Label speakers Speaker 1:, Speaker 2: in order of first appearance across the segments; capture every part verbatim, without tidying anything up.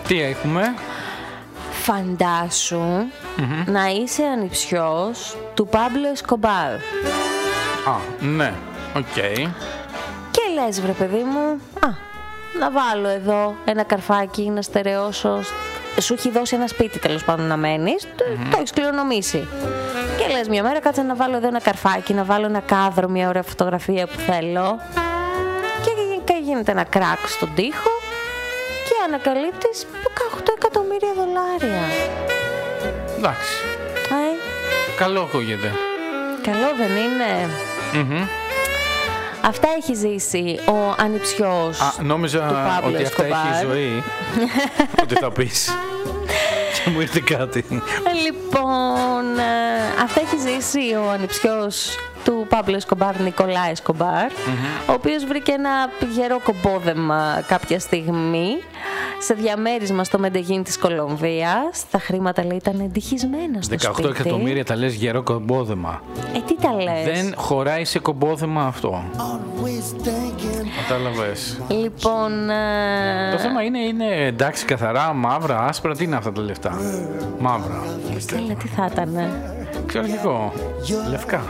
Speaker 1: Τι έχουμε?
Speaker 2: Φαντάσου mm-hmm. να είσαι ανιψιός του Πάμπλο Εσκομπάρ.
Speaker 1: Α, ναι, οκ. Okay.
Speaker 2: Και λες, βρε παιδί μου, α, να βάλω εδώ ένα καρφάκι, να στερεώσω. Σου έχει δώσει ένα σπίτι, τέλος πάντων, να μένεις, mm-hmm. το έχεις κληρονομήσει. Και λες μια μέρα, κάτσε να βάλω εδώ ένα καρφάκι, να βάλω ένα κάδρο, μια ωραία φωτογραφία που θέλω. Και γίνεται ένα κράκ στον τοίχο και ανακαλύπτεις οκτώ εκατομμύρια δολάρια.
Speaker 1: Εντάξει.
Speaker 2: Ε.
Speaker 1: Καλό ακούγεται.
Speaker 2: Καλό δεν είναι?
Speaker 1: Mm-hmm.
Speaker 2: Αυτά έχει ζήσει ο ανιψιός. Α,
Speaker 1: νόμιζα
Speaker 2: του Πάμπλο
Speaker 1: ότι αυτά
Speaker 2: Εσκομπάρ.
Speaker 1: έχει ζωή. Ότι θα πεις. Και μου ήρθε κάτι.
Speaker 2: Λοιπόν, αυτά έχει ζήσει ο ανιψιός του Πάμπλο Εσκομπάρ, Νικολά Εσκομπάρ, mm-hmm. ο οποίος βρήκε ένα γερό κομπόδεμα κάποια στιγμή σε διαμέρισμα στο Μεντεγίν της Κολομβίας. Τα χρήματα, λέει, ήταν εντυχισμένα στο
Speaker 1: δεκαοκτώ
Speaker 2: σπίτι.
Speaker 1: εκατομμύρια τα λες γερό κομπόδεμα.
Speaker 2: Ε, τι τα λες?
Speaker 1: Δεν χωράει σε κομπόδεμα αυτό. Κατάλαβες.
Speaker 2: Λοιπόν, ε...
Speaker 1: το θέμα είναι, είναι εντάξει, καθαρά, μαύρα, άσπρα, τι είναι αυτά τα λεφτά? Μαύρα.
Speaker 2: Καλά, τι θα ήτανε?
Speaker 1: Ξέρω και εγώ. Λευκά.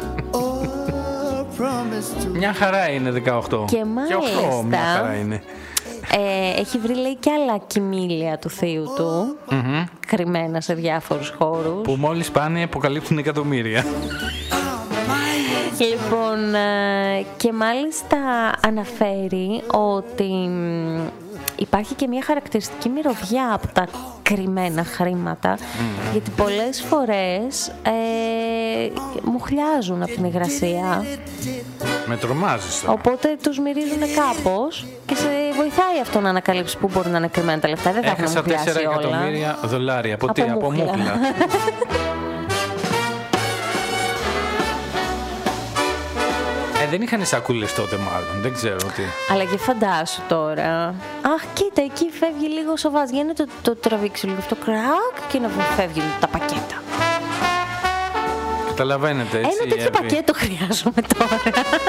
Speaker 1: Μια χαρά είναι δεκαοκτώ.
Speaker 2: Και μάλιστα,
Speaker 1: και οκτώ μια χαρά είναι.
Speaker 2: Ε, έχει βρει, λέει, κι άλλα κοιμήλια του θείου του, mm-hmm. κρυμμένα σε διάφορους χώρους,
Speaker 1: που μόλις πάνε αποκαλύπτουν εκατομμύρια.
Speaker 2: Λοιπόν, ε, και μάλιστα αναφέρει ότι υπάρχει και μια χαρακτηριστική μυρωδιά από τα κρυμμένα χρήματα, mm. γιατί πολλές φορές ε, μουχλιάζουν από την υγρασία.
Speaker 1: Με τρομάζεις.
Speaker 2: Οπότε τους μυρίζουν κάπως και σε βοηθάει αυτό να ανακαλύψεις πού μπορεί να είναι κρυμμένα τα λεφτά. Δεν θα έχουν μουχλιάσει όλα.
Speaker 1: Έχασα τέσσερα εκατομμύρια δολάρια. Από,
Speaker 2: από
Speaker 1: τι, από μούχλα. Ε, δεν είχαν σακούλες τότε μάλλον, δεν ξέρω τι.
Speaker 2: Αλλά και φαντάσου τώρα. Αχ, κοίτα, εκεί φεύγει λίγο σοβάς. Γίνεται το, το τραβήξει λίγο αυτό κρακ και να φεύγουν τα πακέτα.
Speaker 1: Καταλαβαίνετε, έτσι.
Speaker 2: Ένα τέτοιο πακέτο χρειάζομαι τώρα.